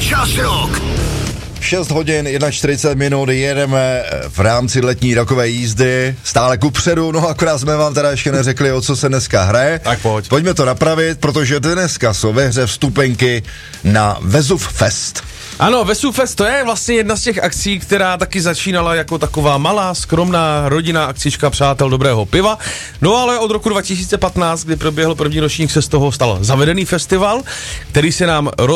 Čas rok. 6 hodin, 41 minut, jedeme v rámci letní rokové jízdy, stále kupředu, no akorát jsme vám teda ještě neřekli, o co se dneska hraje. Tak pojď. Pojďme to napravit, protože dneska jsou ve hře vstupenky na Vesuv Fest. Ano, Vesuv Fest, to je vlastně jedna z těch akcí, která taky začínala jako taková malá, skromná rodinná akcička přátel dobrého piva. No ale od roku 2015, kdy proběhl první ročník, se z toho stal zavedený festival, který se nám